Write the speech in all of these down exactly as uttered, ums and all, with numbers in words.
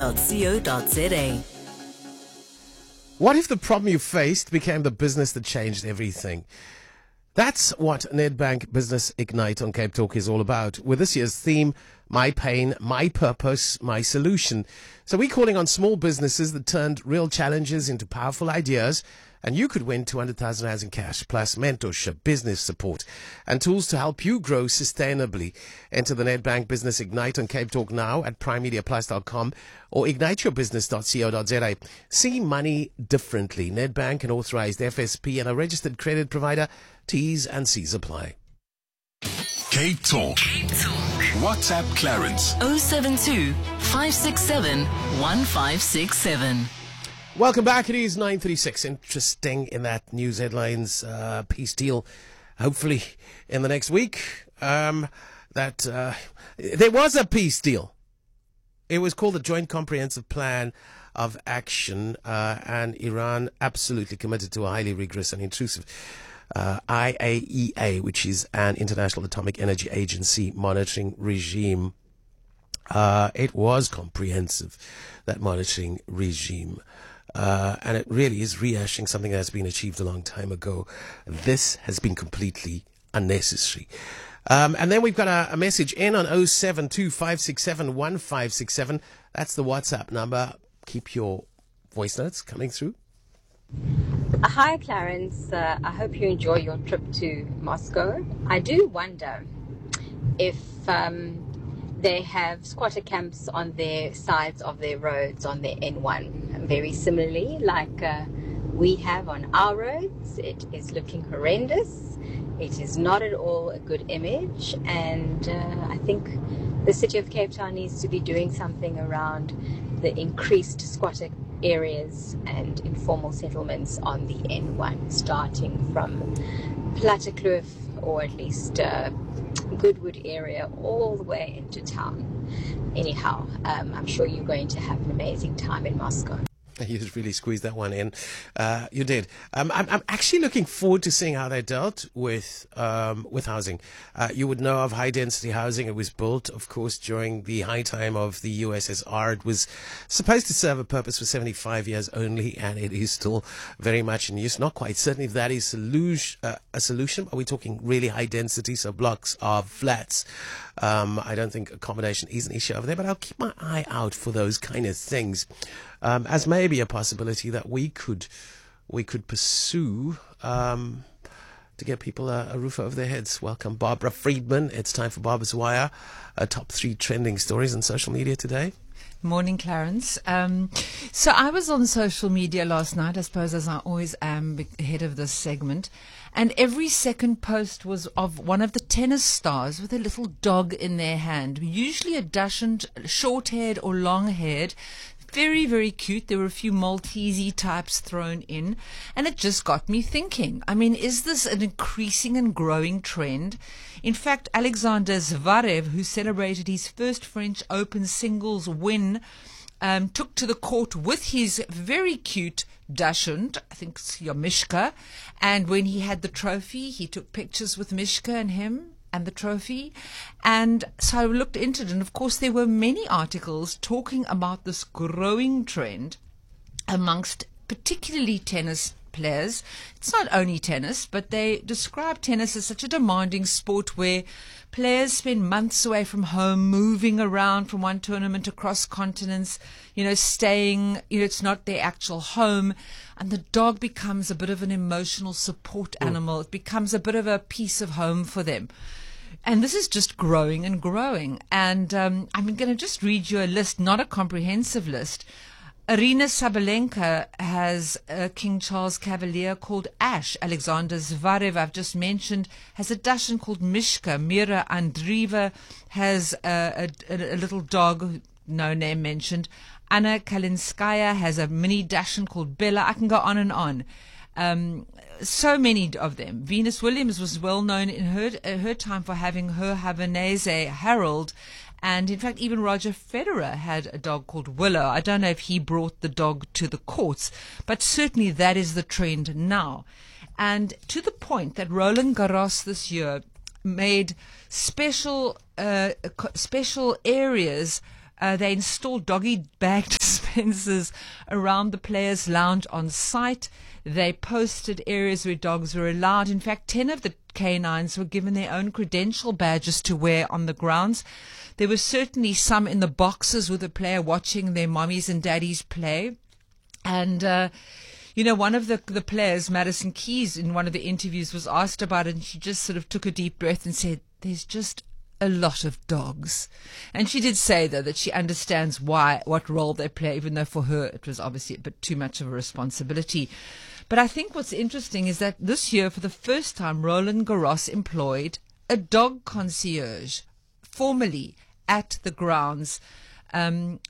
dot co dot za. What if the problem you faced became the business that changed everything? That's what Nedbank Business Ignite on Cape Talk is all about, with this year's theme, My Pain, My Purpose, My Solution. So we're calling on small businesses that turned real challenges into powerful ideas, and you could win two hundred thousand rand in cash, plus mentorship, business support, and tools to help you grow sustainably. Enter the Nedbank Business Ignite on Cape Talk now at prime media plus dot com or ignite your business dot co dot za. See money differently. Nedbank, an authorized F S P and a registered credit provider. T's and C's apply. Cape Talk. Cape Talk. WhatsApp Clarence. oh seven two, five six seven, one five six seven. Welcome back. It is nine thirty-six. Interesting in that news headlines uh, peace deal, hopefully in the next week. Um, that uh, there was a peace deal. It was called the Joint Comprehensive Plan of Action, uh, and Iran absolutely committed to a highly rigorous and intrusive uh, I A E A, which is an International Atomic Energy Agency monitoring regime. Uh, it was comprehensive, that monitoring regime. Uh, and it really is rehashing something that has been achieved a long time ago. This has been completely unnecessary. Um, and then we've got a, a message in on oh seven two, five six seven, one five six seven. That's the WhatsApp number. Keep your voice notes coming through. Hi, Clarence. Uh, I hope you enjoy your trip to Moscow. I do wonder if um, they have squatter camps on their sides of their roads on the N one, very similarly like uh, we have on our roads. It is looking horrendous. It is not at all a good image, and uh, I think the city of Cape Town needs to be doing something around the increased squatter areas and informal settlements on the N one, starting from Plattekloof, or at least uh, Goodwood area, all the way into town. Anyhow, um, I'm sure you're going to have an amazing time in Moscow. You just really squeezed that one in. Uh, you did. Um, I'm, I'm actually looking forward to seeing how they dealt with um, with housing. Uh, you would know of high density housing. It was built, of course, during the high time of the U S S R. It was supposed to serve a purpose for seventy-five years only, and it is still very much in use. Not quite certain if that is solution, uh, a solution. Are we talking really high density, so blocks of flats? Um, I don't think accommodation is an issue over there, but I'll keep my eye out for those kind of things. Um, as maybe a possibility that we could we could pursue um, to get people a, a roof over their heads. Welcome, Barbara Friedman. It's time for Barbara's Wire. Uh, top three trending stories on social media today. Morning, Clarence. Um, so I was on social media last night, I suppose, as I always am ahead of this segment, and every second post was of one of the tennis stars with a little dog in their hand, usually a dachshund, short-haired or long-haired. Very, very cute. There were a few Maltese types thrown in, and it just got me thinking. I mean, is this an increasing and growing trend? In fact, Alexander Zverev, who celebrated his first French Open singles win, um, took to the court with his very cute dachshund, I think it's Mishka, and when he had the trophy, he took pictures with Mishka and him and the trophy. And so I looked into it, and of course there were many articles talking about this growing trend amongst particularly tennis players. It's not only tennis, but they describe tennis as such a demanding sport where players spend months away from home, moving around from one tournament across continents, you know, staying, you know, it's not their actual home. And the dog becomes a bit of an emotional support animal. It becomes a bit of a piece of home for them. And this is just growing and growing. And um, I'm going to just read you a list, not a comprehensive list. Arina Sabalenka has a King Charles Cavalier called Ash. Alexander Zverev, I've just mentioned, has a dachshund called Mishka. Mira Andreeva has a, a, a little dog, no name mentioned. Anna Kalinskaya has a mini dachshund called Bella. I can go on and on. Um, so many of them. Venus Williams was well known in her uh, her time for having her Havanese Harold. And in fact, even Roger Federer had a dog called Willow. I don't know if he brought the dog to the courts, but certainly that is the trend now. And to the point that Roland Garros this year made special uh, special areas. Uh, they installed doggy bag fences around the players' lounge on site. They posted areas where dogs were allowed. In fact, ten of the canines were given their own credential badges to wear on the grounds. There were certainly some in the boxes with the player watching their mummies and daddies play. And, uh, you know, one of the, the players, Madison Keys, in one of the interviews was asked about it, and she just sort of took a deep breath and said, there's just a lot of dogs. And she did say, though, that she understands why, what role they play, even though for her it was obviously a bit too much of a responsibility. But I think what's interesting is that this year, for the first time, Roland Garros employed a dog concierge formally at the grounds. Um,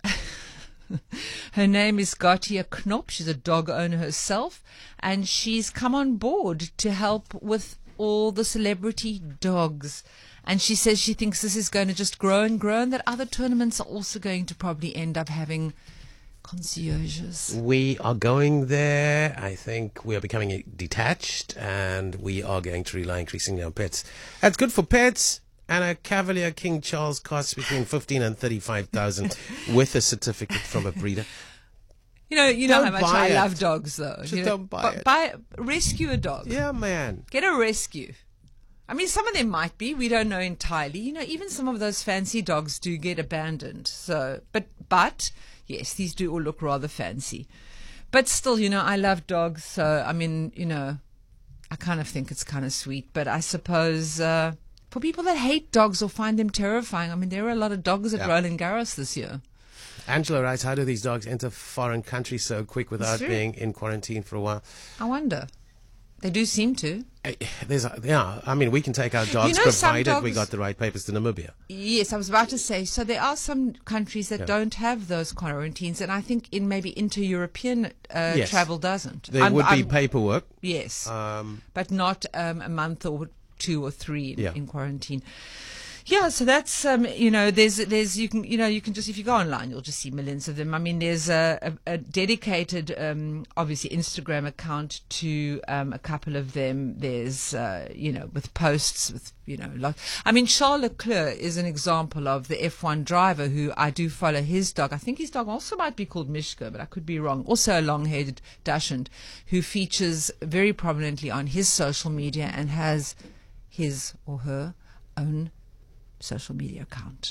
her name is Gatia Knop. She's a dog owner herself, and she's come on board to help with all the celebrity dogs. And she says she thinks this is going to just grow and grow, and that other tournaments are also going to probably end up having concierges. We are going there. I think we are becoming detached, and we are going to rely increasingly on pets. That's good for pets. And a Cavalier King Charles costs between fifteen and thirty-five thousand with a certificate from a breeder. You know, you know Don't how much buy I it. love dogs, though. Just you know, don't buy but it. Buy, rescue a dog. Yeah, man. Get a rescue. I mean, some of them might be. We don't know entirely. You know, even some of those fancy dogs do get abandoned. So, but, but, yes, these do all look rather fancy. But still, you know, I love dogs. So, I mean, you know, I kind of think it's kind of sweet. But I suppose uh, for people that hate dogs or find them terrifying, I mean, there are a lot of dogs at Yeah. Roland Garros this year. Angela writes, how do these dogs enter foreign countries so quick without true. being in quarantine for a while? I wonder. They do seem to. Eh, There's, a- yeah, I mean, we can take our dogs know, some provided we dogs- got the right papers to Namibia. Yes, I was about to say. So there are some countries that Yeah. don't have those quarantines, and I think in maybe inter-European uh, Yes. travel doesn't. There I'm- would be I'm- paperwork. yes, Um, but not um, a month or two or three in, Yeah. in quarantine. Yeah, so that's um, you know, there's there's you can you know you can just if you go online you'll just see millions of them. I mean, there's a, a, a dedicated um, obviously Instagram account to um, a couple of them. There's uh, you know with posts with you know like I mean Charles Leclerc is an example of the F one driver who I do follow his dog. I think his dog also might be called Mishka, but I could be wrong. Also a long-headed Dachshund who features very prominently on his social media and has his or her own social media account.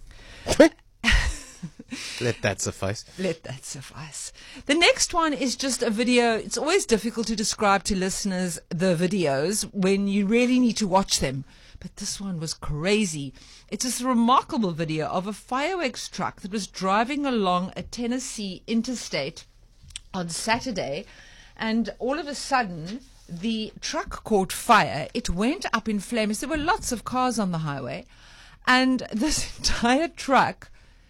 let that suffice. Let that suffice. The next one is just a video. It's always difficult to describe to listeners the videos when you really need to watch them. But this one was crazy. It's this remarkable video of a fireworks truck that was driving along a Tennessee interstate on Saturday, and all of a sudden the truck caught fire. It went up in flames. There were lots of cars on the highway, and this entire truck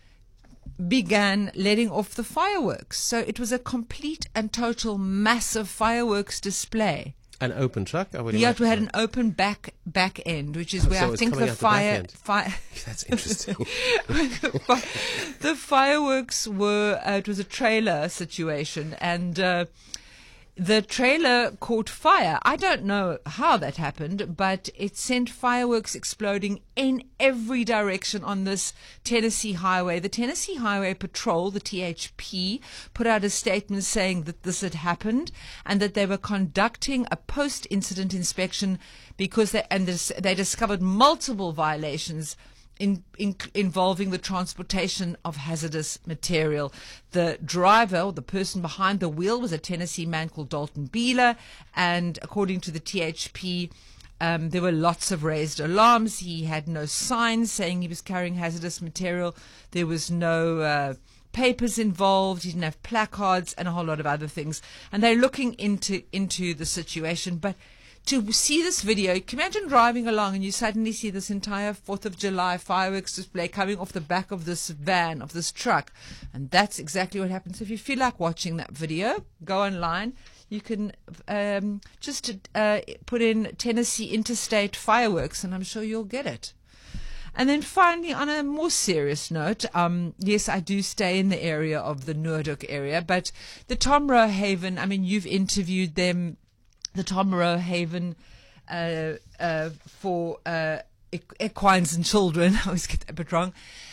began letting off the fireworks. So it was a complete and total massive fireworks display. An open truck? I would Yeah, it imagine. had an open back back end, which is where so I it's think coming the out the back fire end. fire That's interesting. the, fi- the fireworks were, uh, it was a trailer situation, and uh, the trailer caught fire. I don't know how that happened, but it sent fireworks exploding in every direction on this Tennessee highway. The Tennessee Highway Patrol, the T H P, put out a statement saying that this had happened and that they were conducting a post-incident inspection because they, and this, they discovered multiple violations In, in, involving the transportation of hazardous material. The driver, or the person behind the wheel, was a Tennessee man called Dalton Beeler, and according to the T H P, um, there were lots of raised alarms. He had no signs saying he was carrying hazardous material. There was no uh, papers involved. He didn't have placards and a whole lot of other things. And they're looking into into the situation, but to see this video, you can imagine driving along and you suddenly see this entire fourth of July fireworks display coming off the back of this van, of this truck. And that's exactly what happens. If you feel like watching that video, go online. You can um, just uh, put in Tennessee Interstate fireworks, and I'm sure you'll get it. And then finally, on a more serious note, um, yes, I do stay in the area of the Noordhoek area, but the Tom Rowe Haven, I mean, you've interviewed them, the Tom Rowe Haven uh, uh, for uh, equ- equines and children. I always get that bit wrong.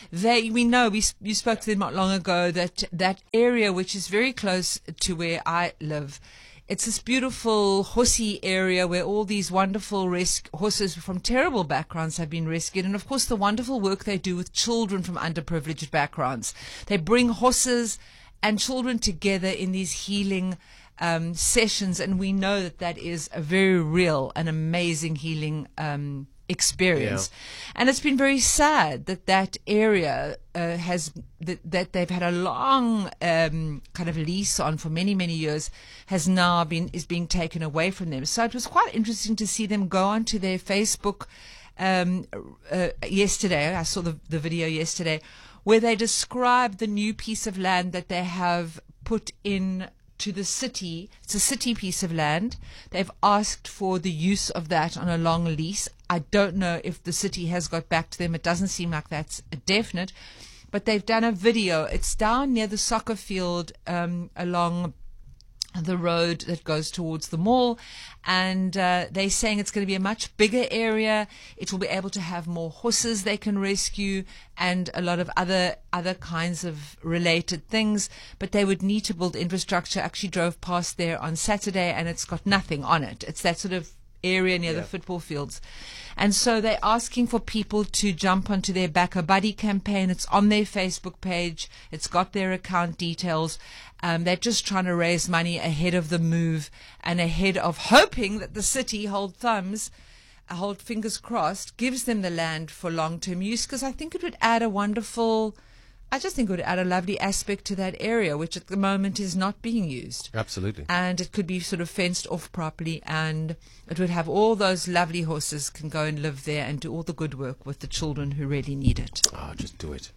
they, we know, we s- you spoke to them not long ago, that that area, which is very close to where I live, it's this beautiful horsey area where all these wonderful res- horses from terrible backgrounds have been rescued. And of course, the wonderful work they do with children from underprivileged backgrounds. They bring horses and children together in these healing um, sessions. And we know that that is a very real and amazing healing um experience. Yeah. And it's been very sad that that area uh, has that, that they've had a long um, kind of lease on for many many years has now been is being taken away from them. So it was quite interesting to see them go onto their Facebook um, uh, yesterday. I saw the, the video yesterday where they described the new piece of land that they have put in to the city. It's a city piece of land. They've asked for the use of that on a long lease. I don't know if the city has got back to them. It doesn't seem like that's a definite, but they've done a video. It's down near the soccer field um, along the road that goes towards the mall, and uh, they're saying it's going to be a much bigger area. It will be able to have more horses they can rescue and a lot of other other kinds of related things, but they would need to build infrastructure. I actually drove past there on Saturday and it's got nothing on it. It's that sort of area near yeah. the football fields. And so they're asking for people to jump onto their Back a Buddy campaign. It's on their Facebook page. It's got their account details. Um, they're just trying to raise money ahead of the move and ahead of hoping that the city, hold thumbs, uh, hold fingers crossed, gives them the land for long-term use, because I think it would add a wonderful, I just think it would add a lovely aspect to that area, which at the moment is not being used. Absolutely. And it could be sort of fenced off properly, and it would have all those lovely horses can go and live there and do all the good work with the children who really need it. Oh, just do it.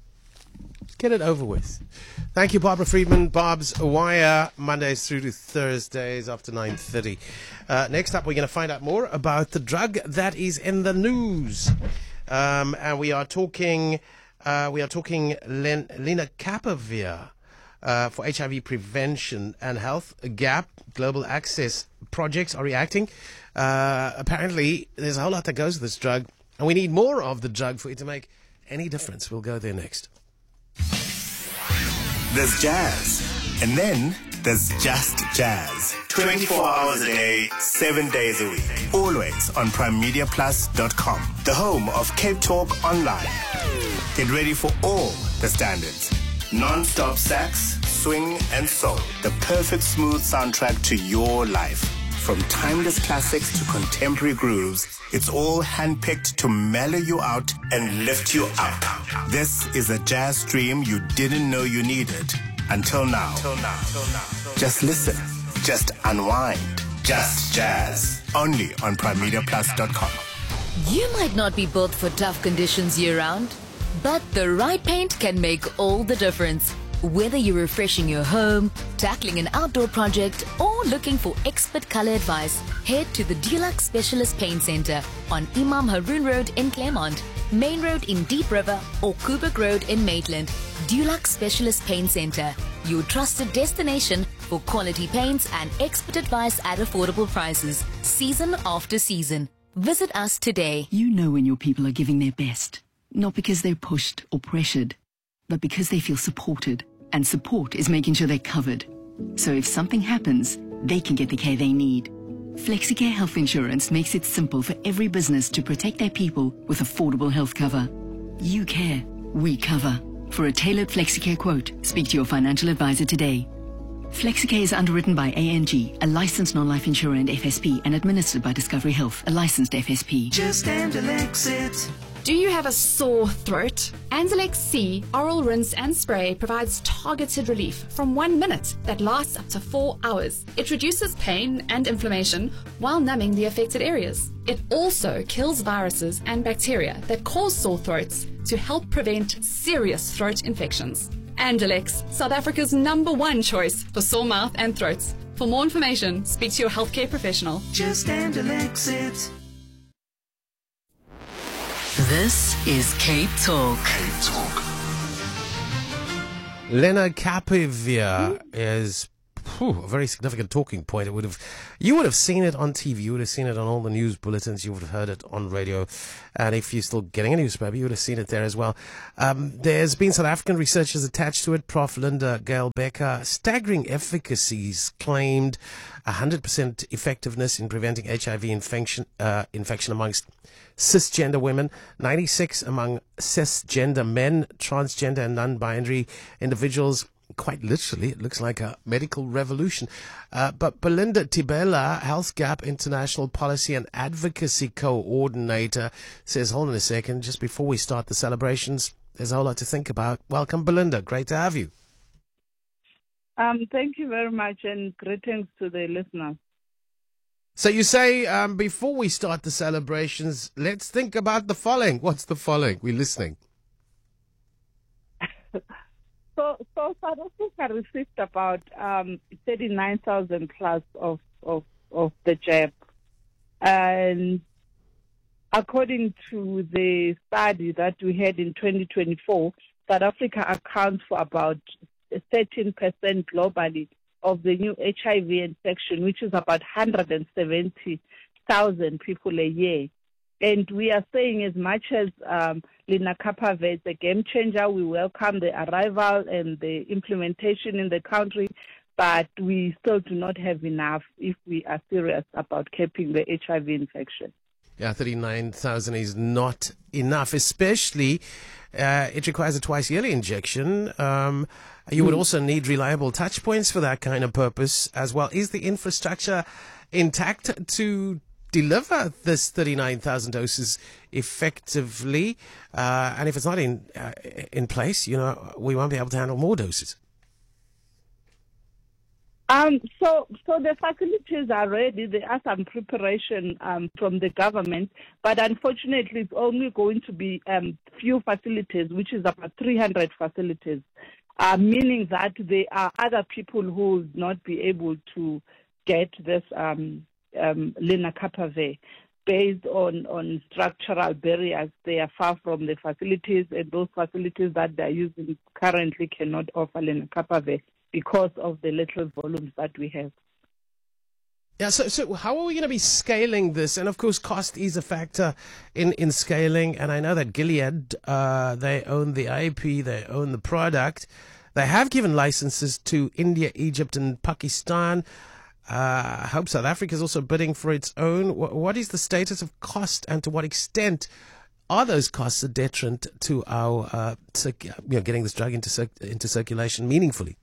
Get it over with. Thank you, Barbara Friedman. Bob's Wire, Mondays through to Thursdays after nine thirty. Uh, next up, we're going to find out more about the drug that is in the news. Um, and we are talking... Uh, we are talking Len- lenacapavir uh, for H I V prevention and health. Gap Global Access projects are reacting. Uh, apparently, there's a whole lot that goes with this drug, and we need more of the drug for it to make any difference. We'll go there next. There's jazz, and then there's just jazz. twenty-four hours a day, seven days a week. Always on prime media plus dot com, the home of Cape Talk Online. Get ready for all the standards. Non-stop sax, swing, and soul. The perfect smooth soundtrack to your life. From timeless classics to contemporary grooves, it's all handpicked to mellow you out and lift you up. This is a jazz stream you didn't know you needed until now. Just listen. Just unwind. Just jazz. Only on prime media plus dot com. You might not be built for tough conditions year-round, but the right paint can make all the difference. Whether you're refreshing your home, tackling an outdoor project, or looking for expert color advice, head to the Dulux Specialist Paint Center on Imam Haroon Road in Claremont, Main Road in Deep River, or Kubrick Road in Maitland. Dulux Specialist Paint Center, your trusted destination for quality paints and expert advice at affordable prices, season after season. Visit us today. You know when your people are giving their best. Not because they're pushed or pressured, but because they feel supported. And support is making sure they're covered. So if something happens, they can get the care they need. FlexiCare Health Insurance makes it simple for every business to protect their people with affordable health cover. You care, we cover. For a tailored FlexiCare quote, speak to your financial advisor today. FlexiCare is underwritten by A N G, a licensed non-life insurer and F S P, and administered by Discovery Health, a licensed F S P. Just Andilex it. Do you have a sore throat? Andilex C Oral Rinse and Spray provides targeted relief from one minute that lasts up to four hours. It reduces pain and inflammation while numbing the affected areas. It also kills viruses and bacteria that cause sore throats to help prevent serious throat infections. Andilex, South Africa's number one choice for sore mouth and throats. For more information, speak to your healthcare professional. Just Andilex it. This is Cape Talk. Cape Talk. Lenacapavir is whew, a very significant talking point. It would have, you would have seen it on T V, you would have seen it on all the news bulletins, you would have heard it on radio, and if you're still getting a newspaper, you would have seen it there as well. Um, there's been South African researchers attached to it. Prof Linda Gail Becker, staggering efficacies claimed, one hundred percent effectiveness in preventing H I V infection, uh, infection amongst cisgender women, ninety-six among cisgender men, transgender and non-binary individuals. Quite literally, it looks like a medical revolution. Uh, but Belinda Tibela, Health Gap International Policy and Advocacy Coordinator, says, hold on a second, just before we start the celebrations, there's a whole lot to think about. Welcome, Belinda. Great to have you. Um, thank you very much, and greetings to the listeners. So you say, um, before we start the celebrations, let's think about the following. What's the following? We're listening. So, so South Africa received about um, thirty-nine thousand plus of, of, of the jab. And according to the study that we had in twenty twenty-four, South Africa accounts for about thirteen percent globally of the new H I V infection, which is about one hundred seventy thousand people a year. And we are saying, as much as um, lenacapavir is a game changer, we welcome the arrival and the implementation in the country, but we still do not have enough if we are serious about capping the H I V infection. Yeah, thirty-nine thousand is not enough, especially uh, it requires a twice yearly injection. Um, you would also need reliable touch points for that kind of purpose as well. Is the infrastructure intact to deliver this thirty-nine thousand doses effectively? Uh, and if it's not in uh, in place, you know, we won't be able to handle more doses. Um, so, so the facilities are ready. There are some preparation um, from the government, but unfortunately, it's only going to be um, few facilities, which is about three hundred facilities, uh, meaning that there are other people who will not be able to get this um, um, lenacapavir based on, on structural barriers. They are far from the facilities, and those facilities that they are using currently cannot offer lenacapavir because of the little volumes that we have. Yeah, so so how are we going to be scaling this? And of course, cost is a factor in, in scaling. And I know that Gilead, uh, they own the I P, they own the product. They have given licenses to India, Egypt, and Pakistan. Uh, I hope South Africa is also bidding for its own. W- what is the status of cost, and to what extent are those costs a deterrent to our uh, circ- you know, getting this drug into cir- into circulation meaningfully?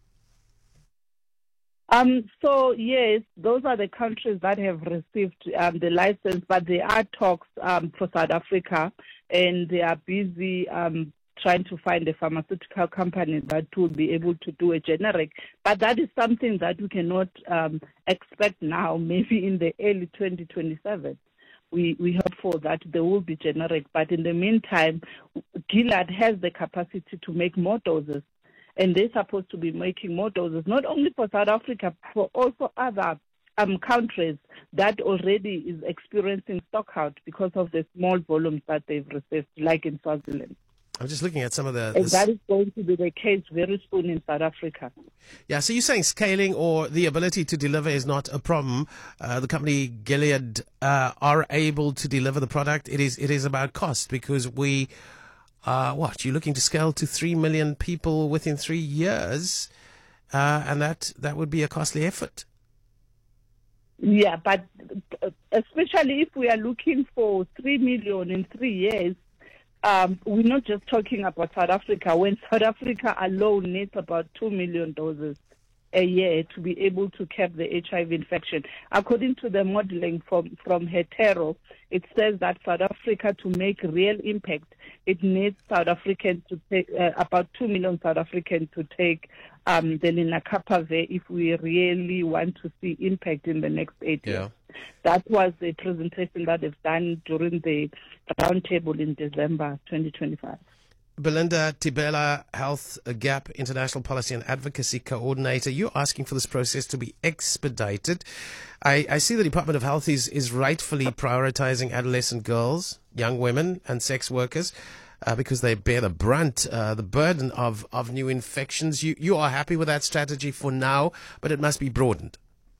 Um, so, yes, those are the countries that have received um, the license, but there are talks um, for South Africa, and they are busy um, trying to find a pharmaceutical company that will be able to do a generic. But that is something that we cannot um, expect now, maybe in the early twenty twenty-seven. We, we hope for that there will be generic, but in the meantime, Gilead has the capacity to make more doses. And they're supposed to be making more doses, not only for South Africa, but also other um, countries that already is experiencing stockout because of the small volumes that they've received, like in Swaziland. I'm just looking at some of the... And the that is going to be the case very soon in South Africa. Yeah, so you're saying scaling or the ability to deliver is not a problem. Uh, the company Gilead uh, are able to deliver the product. It is it is about cost, because we... Uh, what, you're looking to scale to three million people within three years, uh, and that, that would be a costly effort. Yeah, but especially if we are looking for three million in three years, um, we're not just talking about South Africa. When South Africa alone needs about two million doses a year to be able to cap the H I V infection. According to the modeling from, from Hetero, it says that South Africa, to make real impact, it needs South Africans to take, uh, about two million South Africans to take um, the lenacapavir if we really want to see impact in the next eight Yeah. years. That was the presentation that they've done during the roundtable in December twenty twenty-five. Belinda Tibela, Health Gap International Policy and Advocacy Coordinator, you're asking for this process to be expedited. I, I see the Department of Health is, is rightfully prioritizing adolescent girls, young women, and sex workers. uh, because they bear the brunt, uh, the burden of, of new infections. You, you are happy with that strategy for now, but it must be broadened.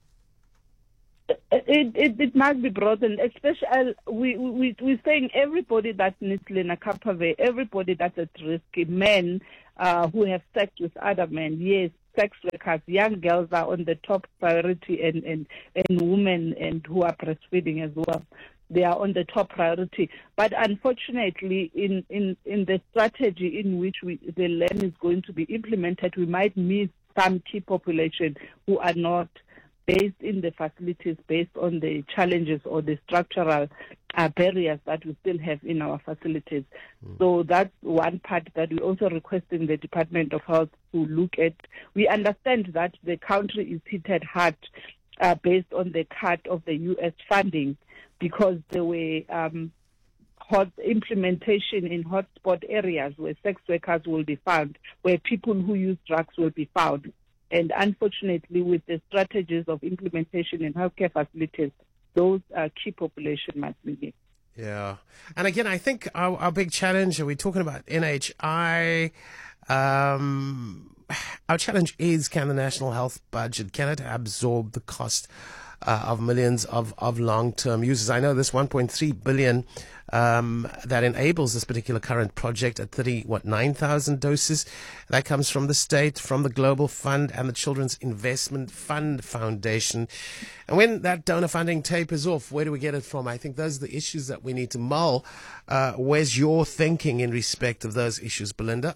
It, it it must be broadened, especially we we we're saying everybody that needs lenacapavir, everybody that's at risk, men uh, who have sex with other men, yes, sex workers, young girls are on the top priority, and, and, and women and who are breastfeeding as well. They are on the top priority. But unfortunately, in, in, in the strategy in which we, the L A N is going to be implemented, we might miss some key population who are not based in the facilities, based on the challenges or the structural uh, barriers that we still have in our facilities. Mm. So that's one part that we also requesting the Department of Health to look at. We understand that the country is hit hard uh, based on the cut of the U S funding, because there were um, hot implementation in hotspot areas where sex workers will be found, where people who use drugs will be found. And unfortunately, with the strategies of implementation in healthcare facilities, those uh, key population must be met. Yeah. And again, I think our, our big challenge, and we're talking about N H I, um, our challenge is, can the national health budget, can it absorb the cost uh, of millions of, of long-term users? I know this one point three billion um, that enables this particular current project at thirty, what, nine thousand doses. That comes from the state, from the Global Fund and the Children's Investment Fund Foundation. And when that donor funding tapers off, where do we get it from? I think those are the issues that we need to mull. Uh, where's your thinking in respect of those issues, Belinda?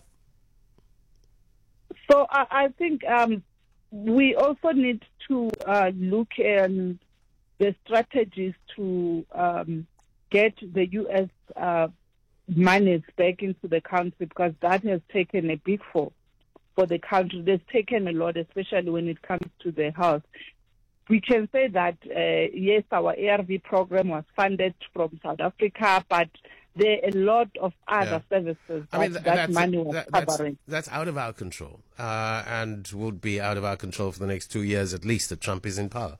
So I, I think um, we also need to uh, look at the strategies to um, get the U S uh, monies back into the country, because that has taken a big fall for the country. There's taken a lot, especially when it comes to the health. We can say that, uh, yes, our A R V program was funded from South Africa, but there are a lot of other yeah. services that, I mean, th- that money was that, that's, covering. That's out of our control, uh, and would be out of our control for the next two years at least that Trump is in power.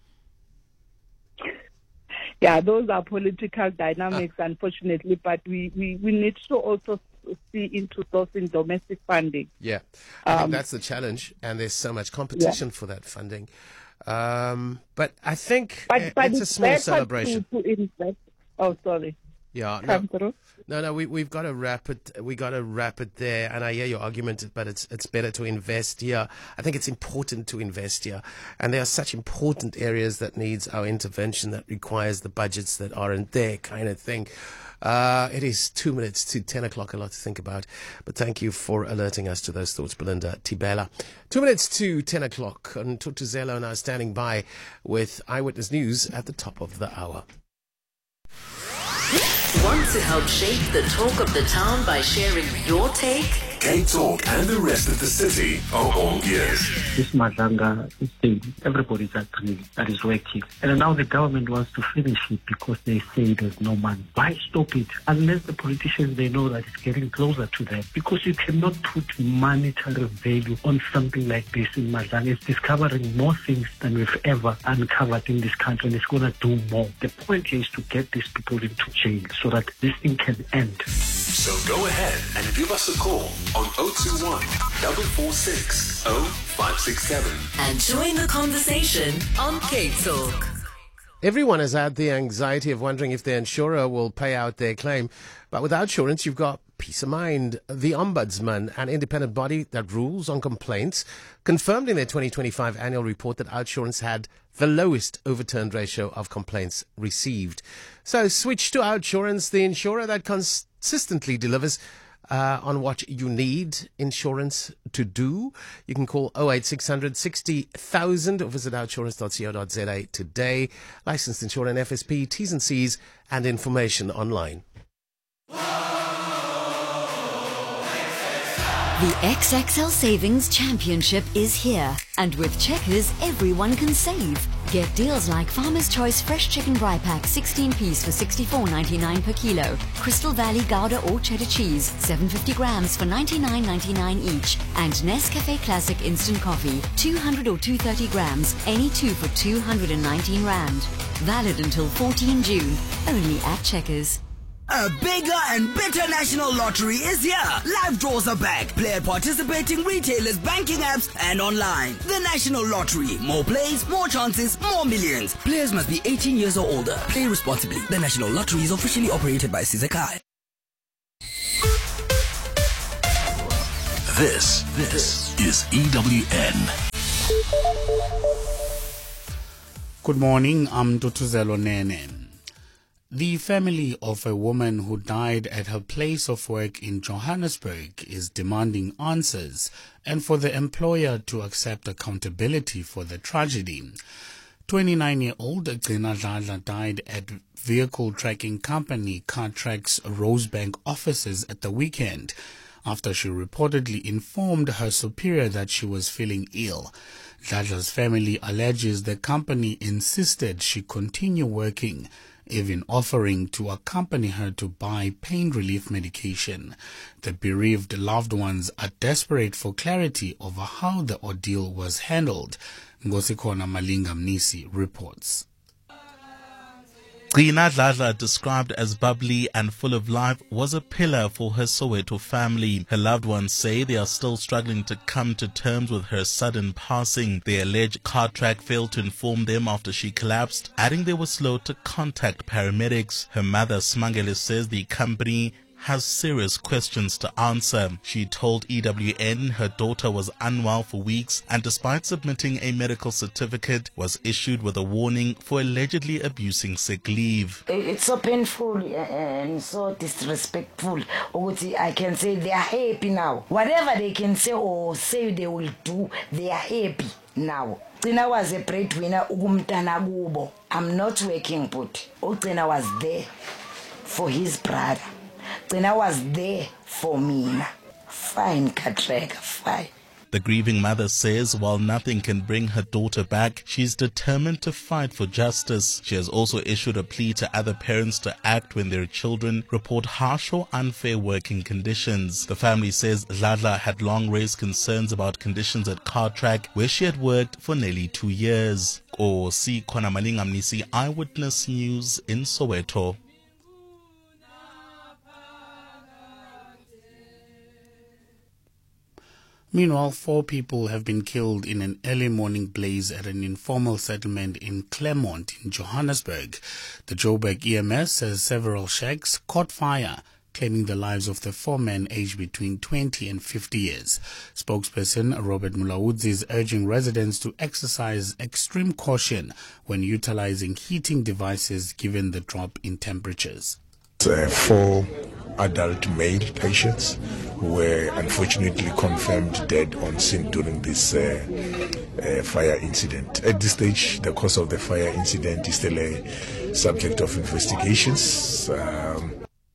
Yeah, those are political dynamics, uh, unfortunately, but we, we, we need to also see into sourcing domestic funding. Yeah, I um, think that's the challenge, and there's so much competition yeah. for that funding. Um, but I think but, but it's, it's a small celebration. To, to invest. Oh, sorry. Yeah, no, no, no. We we've got to wrap it. We got to wrap it there. And I hear your argument, but it's it's better to invest here. I think it's important to invest here, and there are such important areas that needs our intervention, that requires the budgets that aren't there, kind of thing. Uh, it is two minutes to ten o'clock. A lot to think about, but thank you for alerting us to those thoughts, Belinda Tibela. Two minutes to ten o'clock, and Tutuzelo now standing by with Eyewitness News at the top of the hour. Want to help shape the talk of the town by sharing your take? K Talk and the rest of the city are all ears. This Madlanga thing, everybody's agreeing that is working. And now the government wants to finish it because they say there's no money. Why stop it? Unless the politicians, they know that it's getting closer to them. Because you cannot put monetary value on something like this in Madlanga. It's discovering more things than we've ever uncovered in this country, and it's going to do more. The point here is to get these people into jail so that this thing can end. So go ahead and give us a call on zero two one, four four six, zero five six seven. And join the conversation on K Talk. Everyone has had the anxiety of wondering if their insurer will pay out their claim. But with Outsurance, you've got peace of mind. The Ombudsman, an independent body that rules on complaints, confirmed in their twenty twenty-five annual report that Outsurance had the lowest overturned ratio of complaints received. So switch to Outsurance, the insurer that consistently delivers uh, on what you need insurance to do. You can call oh eight six hundred sixty thousand or visit outsurance dot co dot za today. Licensed insurer and F S P, T's and C's and information online. The X X L Savings Championship is here, and with Checkers, everyone can save. Get deals like Farmer's Choice Fresh Chicken Brie Pack sixteen piece for sixty-four ninety-nine per kilo, Crystal Valley Gouda or Cheddar Cheese seven hundred fifty grams for ninety-nine ninety-nine each, and Nescafe Classic Instant Coffee two hundred or two hundred thirty grams, any two for two hundred nineteen rand. Valid until fourteenth June, only at Checkers. A bigger and better national lottery is here. Live draws are back. Play at participating retailers, banking apps, and online. The National Lottery. More plays, more chances, more millions. Players must be eighteen years or older. Play responsibly. The National Lottery is officially operated by Sizakai. This, this is E W N. Good morning, I'm Tutuzelo Nene. The family of a woman who died at her place of work in Johannesburg is demanding answers and for the employer to accept accountability for the tragedy. twenty-nine-year-old Gcina Dladla died at vehicle tracking company Cartrack's Rosebank offices at the weekend after she reportedly informed her superior that she was feeling ill. Dladla's family alleges the company insisted she continue working, even offering to accompany her to buy pain relief medication. The bereaved loved ones are desperate for clarity over how the ordeal was handled. Ngosikona Malinga Mnisi reports. Gcina Dladla, described as bubbly and full of life, was a pillar for her Soweto family. Her loved ones say they are still struggling to come to terms with her sudden passing. They allege Cartrack failed to inform them after she collapsed, adding they were slow to contact paramedics. Her mother, Smangele, says the company has serious questions to answer. She told E W N her daughter was unwell for weeks and despite submitting a medical certificate was issued with a warning for allegedly abusing sick leave. It's so painful and so disrespectful. I can say they are happy now. Whatever they can say or say they will do, they are happy now. Gcina was a breadwinner. I'm not working, but Gcina was there for his brother. Gcina was there for me. Fine, Cartrack, fine. The grieving mother says while nothing can bring her daughter back, she's determined to fight for justice. She has also issued a plea to other parents to act when their children report harsh or unfair working conditions. The family says Dladla had long raised concerns about conditions at Cartrack, where she had worked for nearly two years. Or see Kona Malinga Mnisi, Eyewitness News in Soweto. Meanwhile, four people have been killed in an early morning blaze at an informal settlement in Claremont in Johannesburg. The Joburg E M S says several shacks caught fire, claiming the lives of the four men aged between twenty and fifty years. Spokesperson Robert Mulaudzi is urging residents to exercise extreme caution when utilizing heating devices given the drop in temperatures. Uh, four adult male patients who were unfortunately confirmed dead on scene during this uh, uh, fire incident. At this stage, the cause of the fire incident is still a subject of investigations. Um,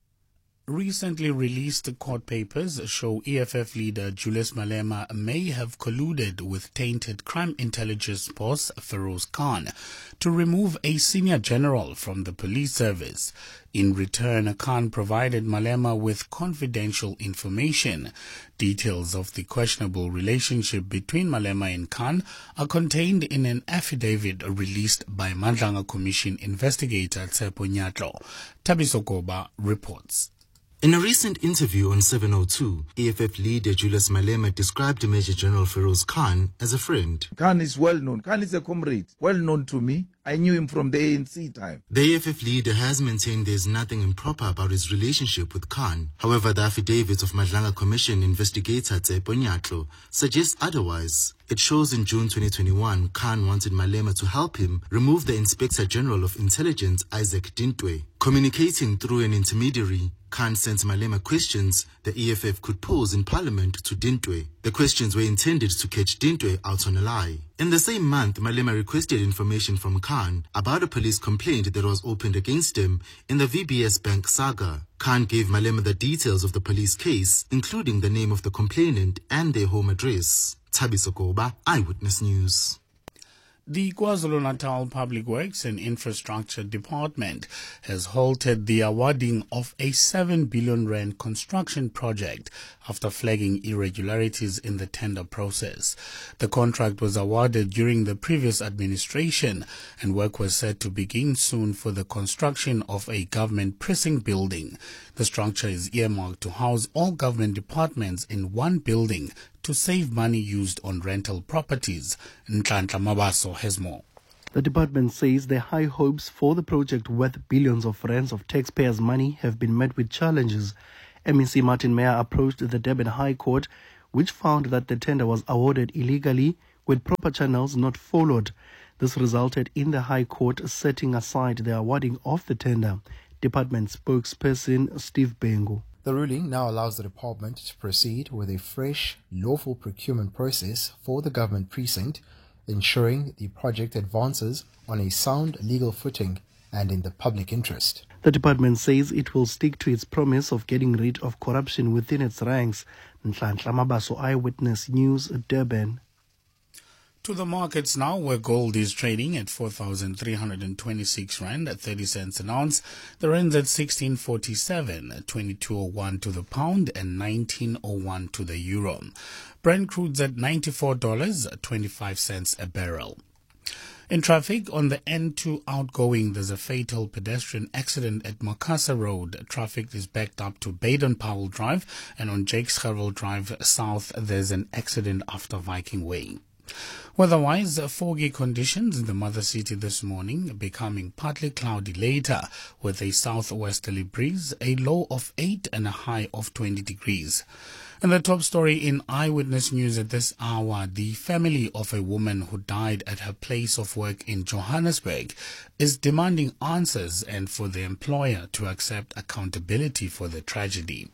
Recently released court papers show E F F leader Julius Malema may have colluded with tainted crime intelligence boss Feroz Khan to remove a senior general from the police service. In return, Khan provided Malema with confidential information. Details of the questionable relationship between Malema and Khan are contained in an affidavit released by Mandlanga Commission investigator Tsepo Nyatlo. Tabiso Koba reports. In a recent interview on seven oh two, E F F leader Julius Malema described Major General Feroz Khan as a friend. Khan is well known. Khan is a comrade, well known to me. I knew him from the A N C time. The E F F leader has maintained there is nothing improper about his relationship with Khan. However, the affidavit of Mandlanga Commission investigator Tsepo Nyatlo suggests otherwise. It shows in June twenty twenty-one, Khan wanted Malema to help him remove the Inspector General of Intelligence, Isaac Dintwe. Communicating through an intermediary, Khan sent Malema questions the E F F could pose in Parliament to Dintwe. The questions were intended to catch Dintwe out on a lie. In the same month, Malema requested information from Khan about a police complaint that was opened against him in the V B S Bank saga. Khan gave Malema the details of the police case, including the name of the complainant and their home address. Tabiso Koba, Eyewitness News. The KwaZulu-Natal Public Works and Infrastructure Department has halted the awarding of a seven billion rand construction project after flagging irregularities in the tender process. The contract was awarded during the previous administration, and work was set to begin soon for the construction of a government precinct building. The structure is earmarked to house all government departments in one building to save money used on rental properties. Nhlanhla Mabaso has more. The department says the high hopes for the project worth billions of rands of taxpayers' money have been met with challenges. M E C Martin Meyer approached the Durban High Court, which found that the tender was awarded illegally with proper channels not followed. This resulted in the High Court setting aside the awarding of the tender. Department spokesperson Steve Bengu. The ruling now allows the department to proceed with a fresh, lawful procurement process for the government precinct, ensuring the project advances on a sound legal footing and in the public interest. The department says it will stick to its promise of getting rid of corruption within its ranks. Nhlanhla Mabaso, Eyewitness News, Durban. To the markets now, where gold is trading at four thousand three hundred twenty-six rand at thirty cents an ounce. The rand's at sixteen forty-seven, at twenty-two oh one to the pound and nineteen oh one to the euro. Brent crude's at ninety-four dollars and twenty-five cents a barrel. In traffic, on the N two outgoing, there's a fatal pedestrian accident at Makasa Road. Traffic is backed up to Baden-Powell Drive, and on Jakes Gerwel Drive South, there's an accident after Viking Way. Weather-wise, foggy conditions in the mother city this morning, becoming partly cloudy later with a southwesterly breeze, a low of eight and a high of twenty degrees. And the top story in Eyewitness News at this hour, the family of a woman who died at her place of work in Johannesburg is demanding answers and for the employer to accept accountability for the tragedy.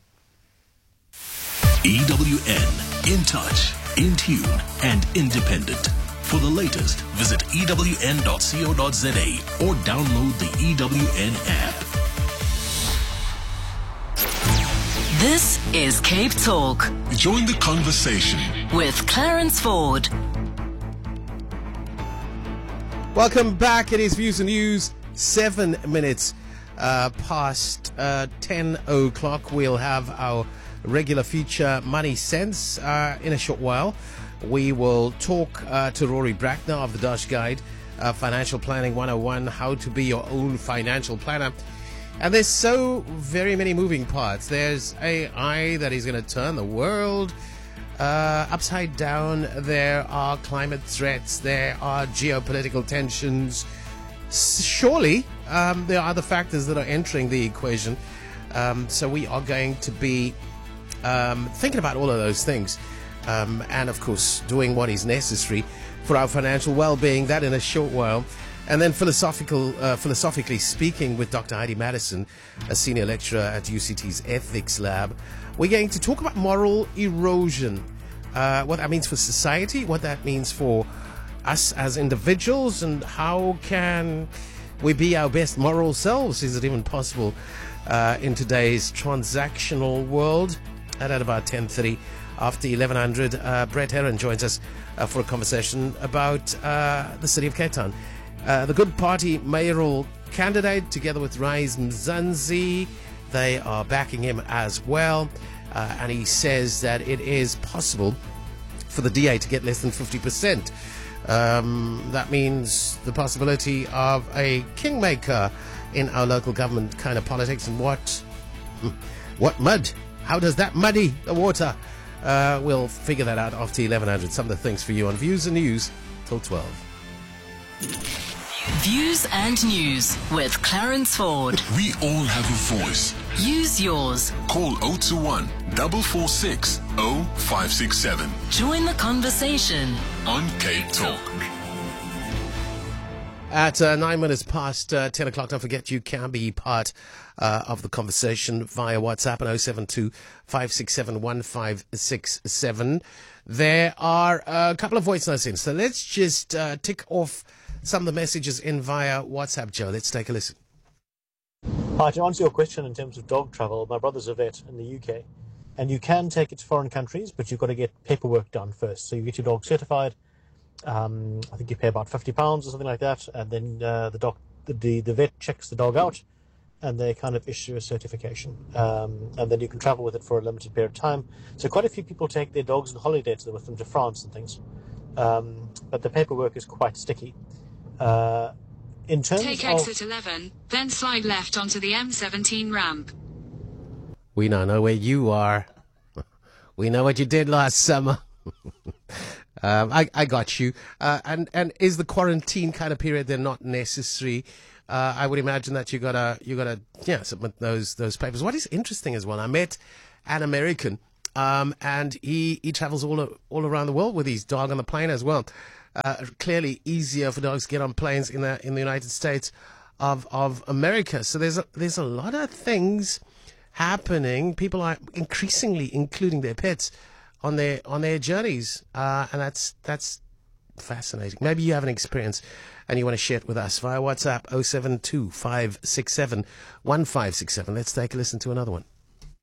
E W N, in touch, in tune, and independent. For the latest, visit E W N dot co dot za or download the E W N app. This is Cape Talk. Join the conversation with Clarence Ford. Welcome back. It is Views and News, seven minutes uh, past uh, ten o'clock. We'll have our regular feature Money Sense uh, in a short while. We will talk uh, to Rory Brackner of the Dash Guide, uh, Financial Planning one oh one, how to be your own financial planner. And there's so very many moving parts. There's A I that is going to turn the world uh, upside down. There are climate threats. There are geopolitical tensions. Surely um, there are other factors that are entering the equation. Um, so we are going to be um, thinking about all of those things. Um, and, of course, doing what is necessary for our financial well-being. That in a short while. And then philosophical, uh, philosophically speaking with Doctor Heidi Madison, a senior lecturer at U C T's Ethics Lab. We're going to talk about moral erosion, uh, what that means for society, what that means for us as individuals, and how can we be our best moral selves? Is it even possible uh, in today's transactional world? And at about ten thirty, after eleven hundred, uh, Brett Heron joins us uh, for a conversation about uh, the city of Cape Town. Uh, the Good Party mayoral candidate, together with Rise Mzansi, they are backing him as well. Uh, and he says that it is possible for the D A to get less than fifty percent. Um, that means the possibility of a kingmaker in our local government kind of politics. And what, what mud? How does that muddy the water? Uh, we'll figure that out after eleven hundred. Some of the things for you on Views and News till twelve. Views and News with Clarence Ford. We all have a voice. Use yours. Call oh two one, four four six, oh five six seven. Join the conversation on Cape Talk. At uh, nine minutes past uh, ten o'clock, don't forget you can be part uh, of the conversation via WhatsApp at oh seven two, five six seven, one five six seven. There are a couple of voice notes in, so let's just uh, tick off some of the messages in via WhatsApp, Joe. Let's take a listen. Hi, to answer your question in terms of dog travel, my brother's a vet in the U K, and you can take it to foreign countries, but you've got to get paperwork done first. So you get your dog certified, Um, I think you pay about fifty pounds or something like that, and then uh, the, doc, the the vet checks the dog out, and they kind of issue a certification, um, and then you can travel with it for a limited period of time. So quite a few people take their dogs on holiday to, with them to France and things, um, but the paperwork is quite sticky. Uh, in terms Take of exit eleven, then slide left onto the M seventeen ramp. We now know where you are. We know what you did last summer. um, I, I got you. Uh, and, and is the quarantine kind of period then not necessary? Uh, I would imagine that you gotta you gotta yeah submit those those papers. What is interesting as well, I met an American, um, and he he travels all all around the world with his dog on the plane as well. Uh, clearly easier for dogs to get on planes in the in the United States of of America. So there's a, there's a lot of things happening. People are increasingly including their pets on their on their journeys, uh, and that's that's fascinating. Maybe you have an experience and you want to share it with us via WhatsApp oh seven two, five six seven, one five six seven. Let's take a listen to another one.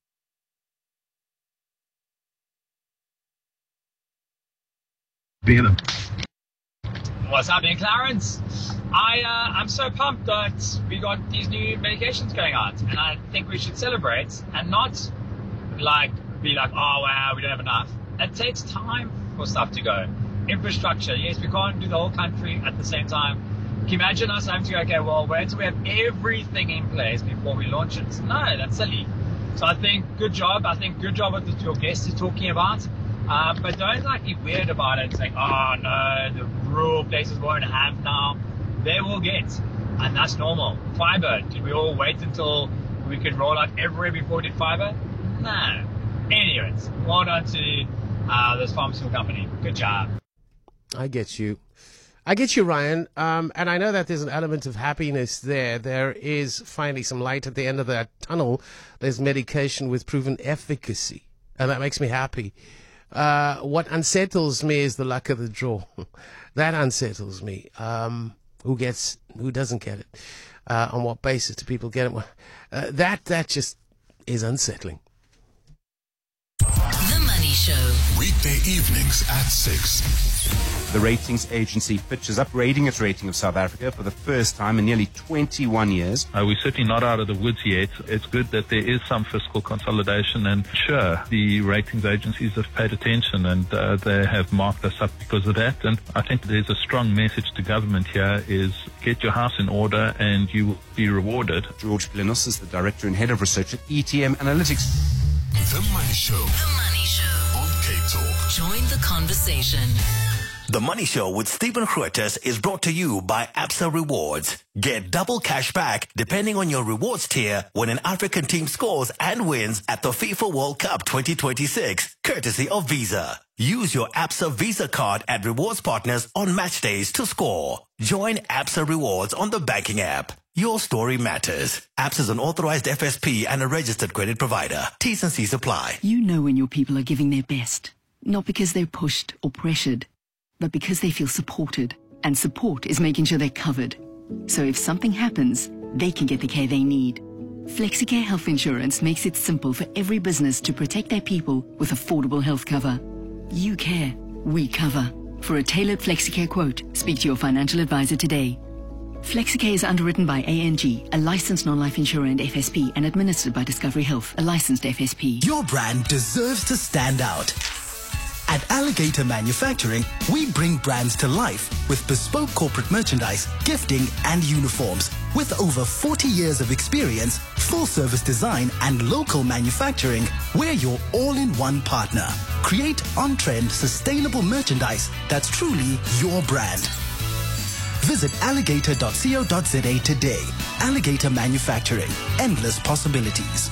What's happening, Clarence? I, uh, I'm so pumped that we got these new medications going out, and I think we should celebrate and not like be like, oh wow, we don't have enough. It takes time for stuff to go. Infrastructure, yes, we can't do the whole country at the same time. Can you imagine us having to go, okay, well, wait till we have everything in place before we launch it? No, that's silly. So I think good job. I think good job what your guest is talking about. Um, but don't like be weird about it, saying, oh no, the rural places won't have now. They will get, and that's normal. Fiber, did we all wait until we could roll out everywhere before we did fiber? No. Anyways, well done to uh, this pharmaceutical company. Good job. I get you. I get you, Ryan. Um, and I know that there's an element of happiness there. There is finally some light at the end of that tunnel. There's medication with proven efficacy, and that makes me happy. Uh, what unsettles me is the luck of the draw. That unsettles me. Um, who gets, who doesn't get it? Uh, on what basis do people get it? Uh, that, that just is unsettling. The Money Show. Weekday evenings at six. The ratings agency Fitch is upgrading its rating of South Africa for the first time in nearly twenty-one years. Uh, we're certainly not out of the woods yet. It's good that there is some fiscal consolidation, and sure, the ratings agencies have paid attention, and uh, they have marked us up because of that. And I think there's a strong message to government here is get your house in order and you will be rewarded. George Glenos is the Director and Head of Research at E T M Analytics. The Money Show. The Money Show. On Cape Talk. Join the conversation. The Money Show with Stephen Grootes is brought to you by Absa Rewards. Get double cash back depending on your rewards tier when an African team scores and wins at the FIFA World Cup twenty twenty-six, courtesy of Visa. Use your Absa Visa card at rewards partners on match days to score. Join Absa Rewards on the banking app. Your story matters. Absa is an authorized F S P and a registered credit provider. T's and C's apply. You know when your people are giving their best, not because they're pushed or pressured, but because they feel supported. And support is making sure they're covered. So if something happens, they can get the care they need. Flexicare Health Insurance makes it simple for every business to protect their people with affordable health cover. You care, we cover. For a tailored Flexicare quote, speak to your financial advisor today. Flexicare is underwritten by A N G, a licensed non-life insurer and F S P, and administered by Discovery Health, a licensed F S P. Your brand deserves to stand out. At Alligator Manufacturing, we bring brands to life with bespoke corporate merchandise, gifting, and uniforms. With over forty years of experience, full-service design, and local manufacturing, we're your all-in-one partner. Create on-trend, sustainable merchandise that's truly your brand. Visit alligator dot co dot za today. Alligator Manufacturing. Endless possibilities.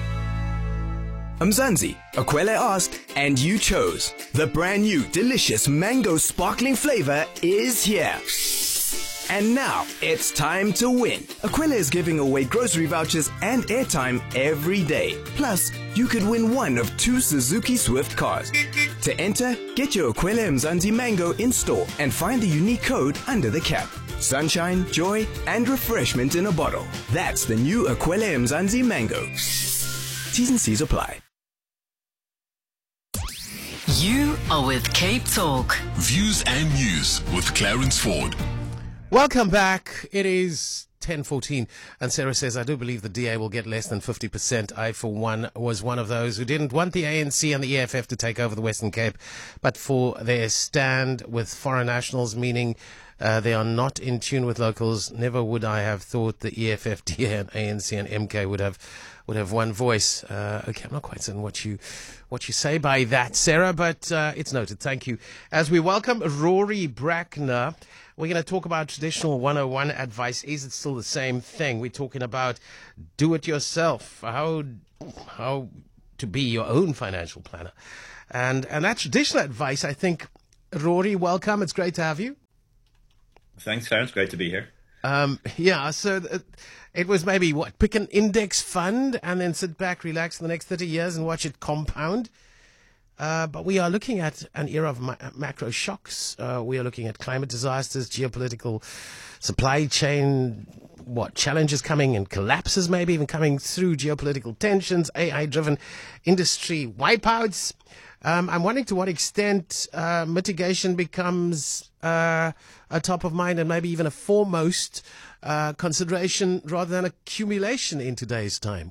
Mzansi, Akwele asked, and you chose. The brand new delicious mango sparkling flavor is here. And now, it's time to win. Akwele is giving away grocery vouchers and airtime every day. Plus, you could win one of two Suzuki Swift cars. To enter, get your Akwele Mzansi Mango in store and find the unique code under the cap. Sunshine, joy, and refreshment in a bottle. That's the new Akwele Mzansi Mango. T's and C's apply. You are with Cape Talk. Views and News with Clarence Ford. Welcome back. It is ten fourteen, and Sarah says, I do believe the D A will get less than fifty percent. I, for one, was one of those who didn't want the A N C and the E F F to take over the Western Cape, but for their stand with foreign nationals, meaning uh, they are not in tune with locals. Never would I have thought the E F F, D A, and A N C and M K would have would have one voice. Uh, okay, I'm not quite certain what you what you say by that, Sarah, but uh, it's noted. Thank you. As we welcome Rory Brackner, we're going to talk about traditional one oh one advice. Is it still the same thing? We're talking about do it yourself, how how to be your own financial planner. And and that traditional advice, I think, Rory, welcome. It's great to have you. Thanks, Clarence. Great to be here. Um, yeah, so th- it was maybe, what, pick an index fund and then sit back, relax for the next thirty years and watch it compound. Uh, but we are looking at an era of ma- macro shocks. Uh, we are looking at climate disasters, geopolitical supply chain, what, challenges coming and collapses maybe even coming through, geopolitical tensions, A I-driven industry wipeouts. Um, I'm wondering to what extent uh, mitigation becomes uh, a top of mind and maybe even a foremost uh, consideration rather than accumulation in today's time.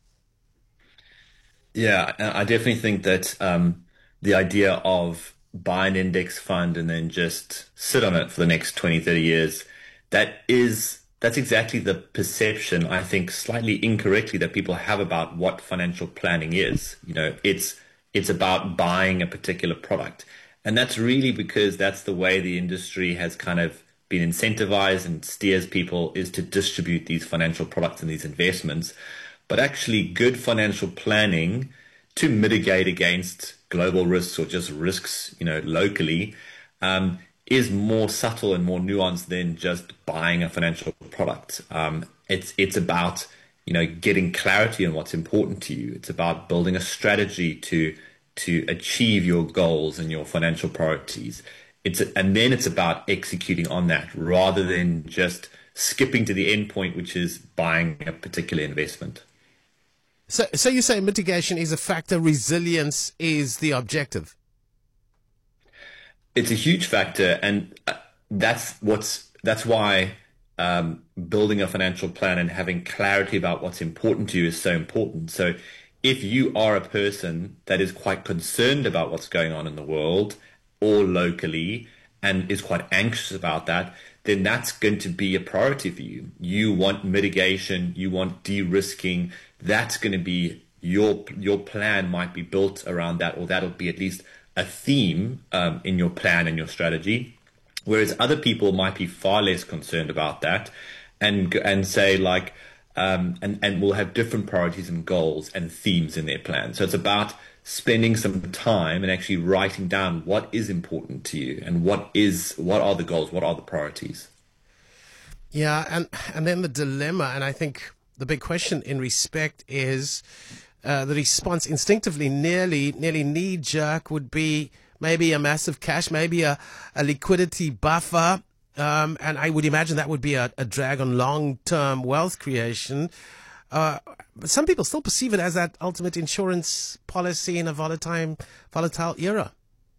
Yeah, I definitely think that um, the idea of buy an index fund and then just sit on it for the next twenty, thirty years, that is, that's exactly the perception, I think, slightly incorrectly that people have about what financial planning is. You know, it's it's about buying a particular product. And that's really because that's the way the industry has kind of been incentivized and steers people, is to distribute these financial products and these investments. But actually good financial planning to mitigate against global risks or just risks, you know, locally, um, is more subtle and more nuanced than just buying a financial product. Um, it's it's about, you know, getting clarity on what's important to you. It's about building a strategy to to achieve your goals and your financial priorities. It's and then it's about executing on that rather than just skipping to the end point, which is buying a particular investment. So, so you say mitigation is a factor, resilience is the objective. It's a huge factor, and that's what's that's why um, building a financial plan and having clarity about what's important to you is so important. So, if you are a person that is quite concerned about what's going on in the world or locally and is quite anxious about that, then that's going to be a priority for you. You want mitigation, you want de-risking. That's going to be your your plan might be built around that, or that'll be at least a theme um, in your plan and your strategy. Whereas other people might be far less concerned about that, and and say like, um, and and will have different priorities and goals and themes in their plan. So it's about spending some time and actually writing down what is important to you and what is what are the goals, what are the priorities. Yeah, and and then the dilemma, and I think the big question in respect is uh, the response instinctively, nearly nearly knee jerk, would be maybe a massive cash, maybe a, a liquidity buffer, um, and I would imagine that would be a, a drag on long term wealth creation. Uh, but some people still perceive it as that ultimate insurance policy in a volatile volatile era.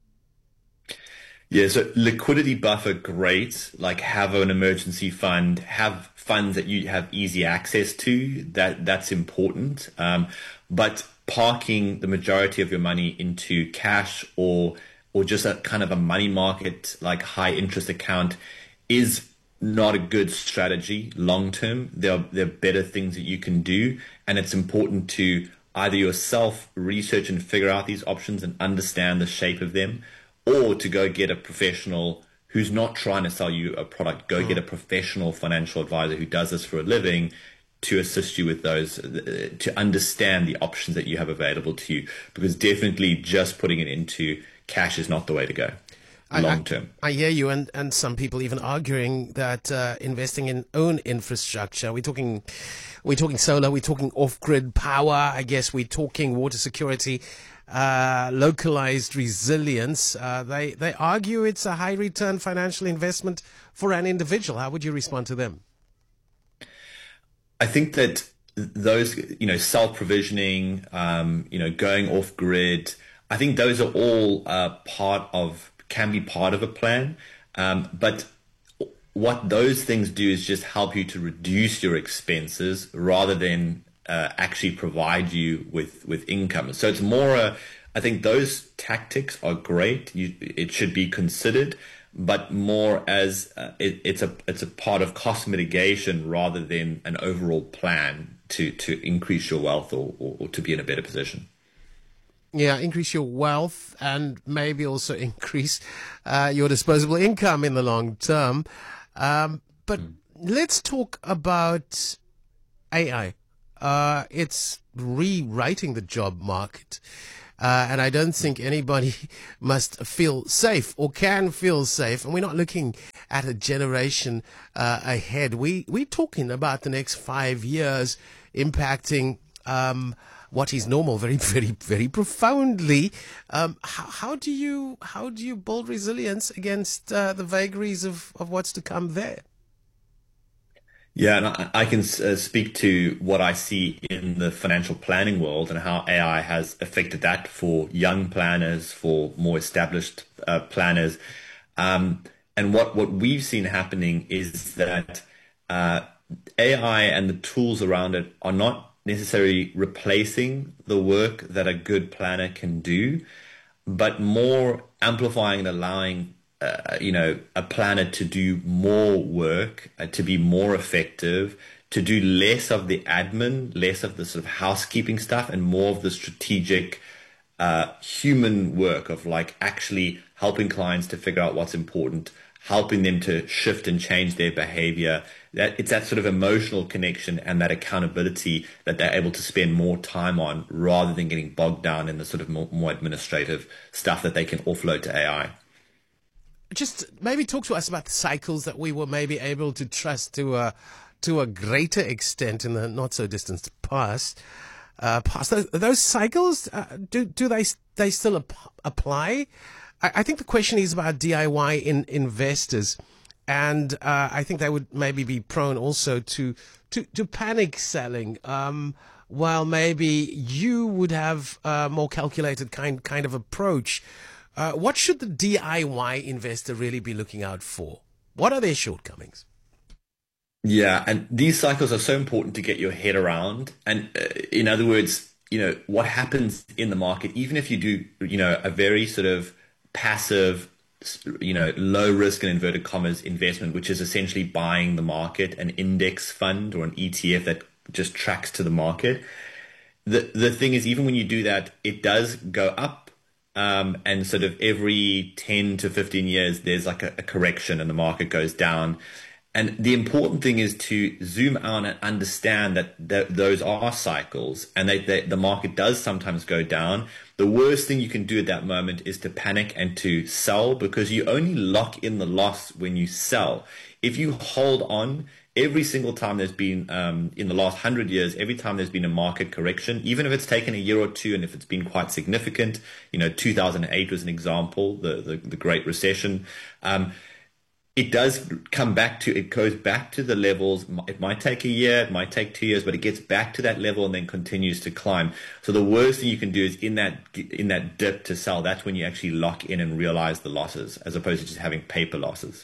Yeah, so liquidity buffer, great. Like have an emergency fund, have funds that you have easy access to. That that's important. Um, but parking the majority of your money into cash or or just a kind of a money market like high interest account is not a good strategy long term. There are there are better things that you can do, and it's important to either yourself research and figure out these options and understand the shape of them, or to go get a professional who's not trying to sell you a product. Go mm. get a professional financial advisor who does this for a living to assist you with those, uh, to understand the options that you have available to you. Because definitely just putting it into cash is not the way to go long term. I, I hear you, and, and some people even arguing that uh, investing in own infrastructure, we're talking, we're talking solar, we're talking off-grid power, I guess we're talking water security, Uh, localized resilience. Uh, they they argue it's a high return financial investment for an individual. How would you respond to them? I think that those, you know, self-provisioning, um, you know, going off grid, I think those are all uh, part of, can be part of a plan. Um, but what those things do is just help you to reduce your expenses rather than uh, actually provide you with, with income. So it's more, a, I think those tactics are great. You, it should be considered, but more as uh, it, it's a it's a part of cost mitigation rather than an overall plan to, to increase your wealth or, or, or to be in a better position. Yeah, increase your wealth and maybe also increase uh, your disposable income in the long term. Um, but mm. let's talk about A I. Uh, it's rewriting the job market. Uh, and I don't think anybody must feel safe or can feel safe. And we're not looking at a generation uh, ahead. We, we're talking about the next five years impacting um, what is normal very, very, very profoundly. Um, how, how do you how do you build resilience against uh, the vagaries of, of what's to come there? Yeah, and I, I can uh, speak to what I see in the financial planning world and how A I has affected that for young planners, for more established uh, planners. Um, and what, what we've seen happening is that uh, A I and the tools around it are not necessarily replacing the work that a good planner can do, but more amplifying and allowing Uh, you know, a planner to do more work, uh, to be more effective, to do less of the admin, less of the sort of housekeeping stuff, and more of the strategic uh, human work of like actually helping clients to figure out what's important, helping them to shift and change their behavior. That it's that sort of emotional connection and that accountability that they're able to spend more time on rather than getting bogged down in the sort of more, more administrative stuff that they can offload to A I. Just maybe talk to us about the cycles that we were maybe able to trust to a to a greater extent in the not so distant past. Uh, past those, those cycles, uh, do do they they still ap- apply? I, I think the question is about D I Y in investors, and uh, I think they would maybe be prone also to to to panic selling. Um, while maybe you would have a more calculated kind kind of approach. Uh, what should the D I Y investor really be looking out for? What are their shortcomings? Yeah, and these cycles are so important to get your head around. And uh, in other words, you know, what happens in the market, even if you do, you know, a very sort of passive, you know, low risk and inverted commas investment, which is essentially buying the market, an index fund or an E T F that just tracks to the market. The, the thing is, even when you do that, it does go up. Um, and sort of every ten to fifteen years, there's like a, a correction and the market goes down. And the important thing is to zoom out and understand that th- those are cycles and they, they, the market does sometimes go down. The worst thing you can do at that moment is to panic and to sell, because you only lock in the loss when you sell. If you hold on, every single time there's been, um, in the last hundred years, every time there's been a market correction, even if it's taken a year or two and if it's been quite significant, you know, two thousand eight was an example, the, the, the Great Recession, um, it does come back to, it goes back to the levels. It might take a year, it might take two years, but it gets back to that level and then continues to climb. So the worst thing you can do is in that, in that dip to sell, that's when you actually lock in and realize the losses, as opposed to just having paper losses.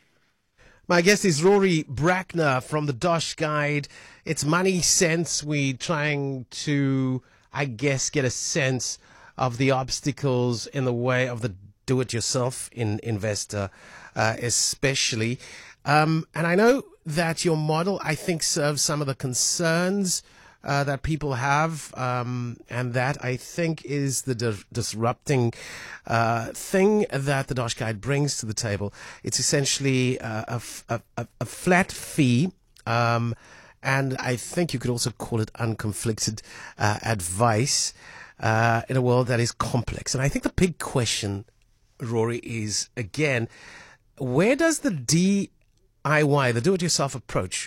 My guest is Rory Brackner from the Dosh Guide. It's Money Sense. We're trying to, I guess, get a sense of the obstacles in the way of the do-it-yourself in investor, uh, especially. Um, and I know that your model, I think, serves some of the concerns Uh, that people have, um, and that I think is the di- disrupting uh, thing that the Dosh Guide brings to the table. It's essentially uh, a, f- a, a, a flat fee, um, and I think you could also call it unconflicted uh, advice uh, in a world that is complex. And I think the big question, Rory, is, again, where does the D I Y, the do-it-yourself approach,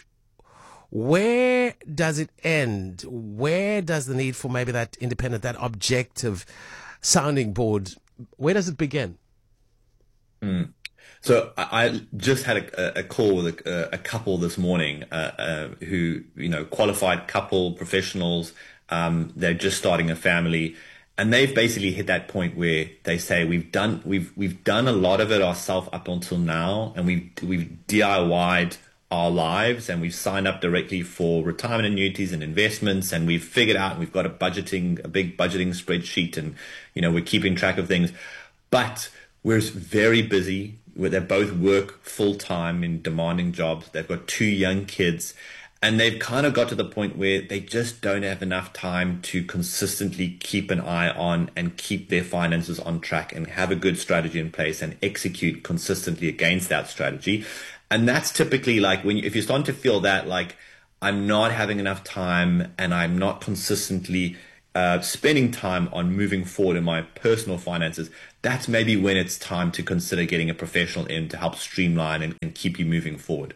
where does it end? Where does the need for maybe that independent, that objective sounding board, where does it begin? Mm. So I just had a, a call with a, a couple this morning uh, uh, who, you know, qualified couple, professionals. Um, they're just starting a family. and they've basically hit that point where they say we've done we've we've done a lot of it ourselves up until now, and we've we've D I Y'd our lives, and we've signed up directly for retirement annuities and investments, and we've figured out, and we've got a budgeting a big budgeting spreadsheet, and you know we're keeping track of things, but we're very busy. Where they both work full time in demanding jobs. They've got two young kids, and they've kind of got to the point where they just don't have enough time to consistently keep an eye on and keep their finances on track and have a good strategy in place and execute consistently against that strategy. And that's typically like when you, if you're starting to feel that like I'm not having enough time and I'm not consistently uh, spending time on moving forward in my personal finances, that's maybe when it's time to consider getting a professional in to help streamline and, and keep you moving forward.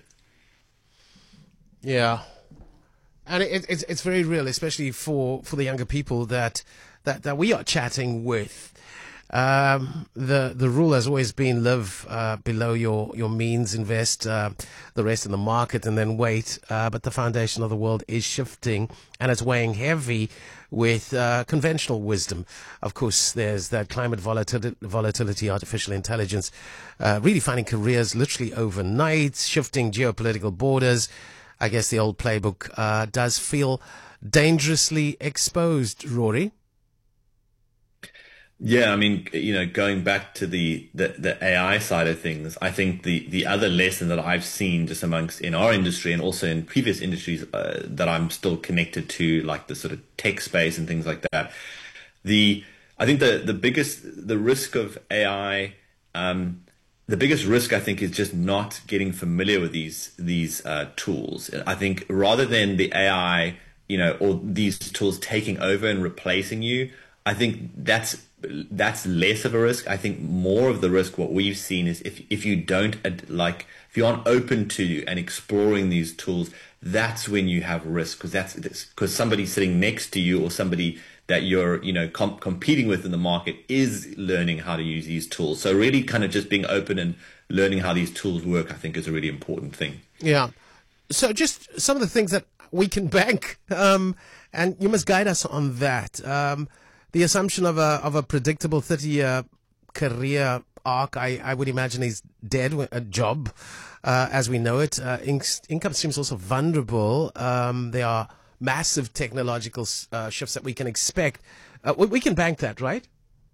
Yeah, and it, it's it's very real, especially for, for the younger people that that, that we are chatting with. Um, the the rule has always been live uh, below your, your means, invest uh, the rest in the market, and then wait. Uh, but the foundation of the world is shifting, and it's weighing heavy with uh, conventional wisdom. Of course, there's that climate volatility, volatility artificial intelligence, uh, really finding careers literally overnight, shifting geopolitical borders. I guess the old playbook uh, does feel dangerously exposed, Rory. Yeah, I mean, you know, going back to the, the, the A I side of things, I think the, the other lesson that I've seen just amongst in our industry and also in previous industries uh, that I'm still connected to, like the sort of tech space and things like that, the I think the, the biggest, the risk of A I, um, the biggest risk I think is just not getting familiar with these these uh, tools. I think rather than the A I, you know, or these tools taking over and replacing you, I think that's that's less of a risk. I think more of the risk, what we've seen is if if you don't like, if you aren't open to and exploring these tools, that's when you have risk, because that's because somebody sitting next to you or somebody that you're, you know, comp- competing with in the market is learning how to use these tools. So really kind of just being open and learning how these tools work, I think is a really important thing. Yeah. So just some of the things that we can bank, um, and you must guide us on that. Um, the assumption of a of a predictable thirty-year career arc, I, I would imagine, is dead. A job, uh, as we know it. Uh, in- income streams also vulnerable. Um, there are massive technological uh, shifts that we can expect. Uh, we, we can bank that, right?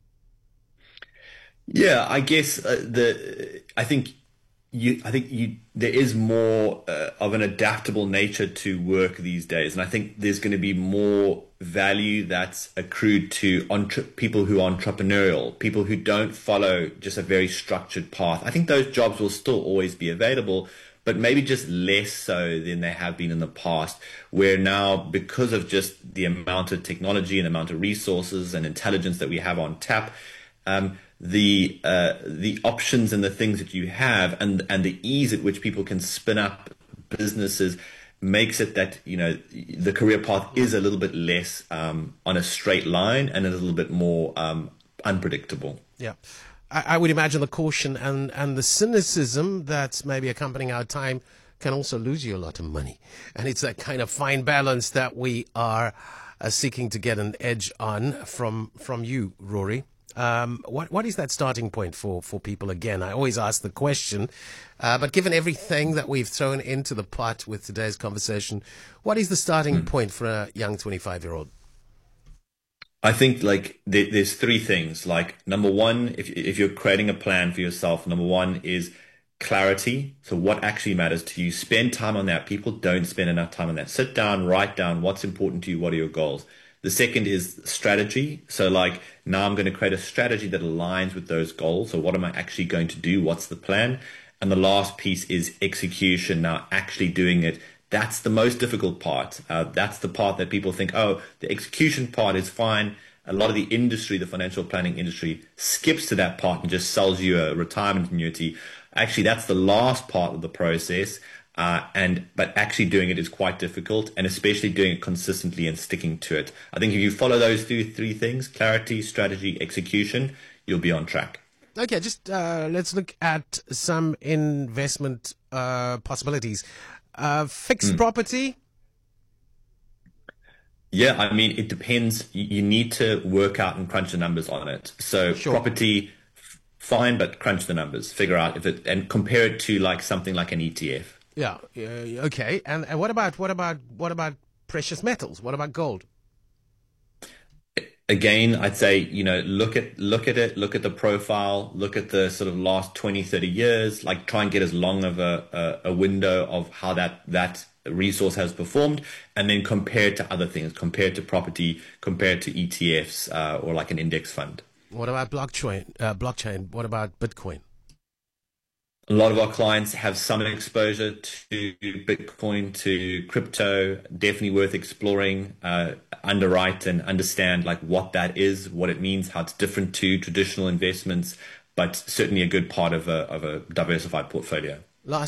Yeah, I guess uh, the I think you I think you there is more uh, of an adaptable nature to work these days, and I think there's going to be more value that's accrued to entre- people who are entrepreneurial, people who don't follow just a very structured path. I think those jobs will still always be available, but maybe just less so than they have been in the past, where now, because of just the amount of technology and amount of resources and intelligence that we have on tap, um, the uh, the options and the things that you have and and the ease at which people can spin up businesses makes it that, you know, the career path is a little bit less um, on a straight line and a little bit more um, unpredictable. Yeah. I would imagine the caution and, and the cynicism that's maybe accompanying our time can also lose you a lot of money. And it's that kind of fine balance that we are uh, seeking to get an edge on from from you, Rory. Um, what what is that starting point for, for people? Again, I always ask the question, uh, but given everything that we've thrown into the pot with today's conversation, what is the starting mm. point for a young twenty-five-year-old? I think like there, there's three things. Like number one, if if you're creating a plan for yourself, number one is clarity. So what actually matters to you? Spend time on that. People don't spend enough time on that. Sit down, write down what's important to you. What are your goals? The second is strategy. So like now I'm going to create a strategy that aligns with those goals. So what am I actually going to do? What's the plan? And the last piece is execution. Now actually doing it. That's the most difficult part. Uh, that's the part that people think, oh, the execution part is fine. A lot of the industry, the financial planning industry, skips to that part and just sells you a retirement annuity. Actually, that's the last part of the process. Uh, and but actually doing it is quite difficult, and especially doing it consistently and sticking to it. I think if you follow those three, three things, clarity, strategy, execution, you'll be on track. Okay, just uh, let's look at some investment uh, possibilities. Uh, fixed mm. property? Yeah, I mean, it depends. You, you need to work out and crunch the numbers on it. So Sure. property, f- fine, but crunch the numbers, figure out if it, and compare it to like something like an E T F. Yeah. Uh, okay. And, and what about what about what about precious metals? What about gold? Again, I'd say, you know, look at look at it, look at the profile, look at the sort of last twenty, thirty years, like try and get as long of a, a, a window of how that, that resource has performed, and then compare it to other things, compare it to property, compare it to E T Fs uh, or like an index fund. What about blockchain? Uh, blockchain. What about Bitcoin? A lot of our clients have some exposure to Bitcoin, to crypto. Definitely worth exploring, uh, underwrite and understand like what that is, what it means, how it's different to traditional investments, but certainly a good part of a, of a diversified portfolio.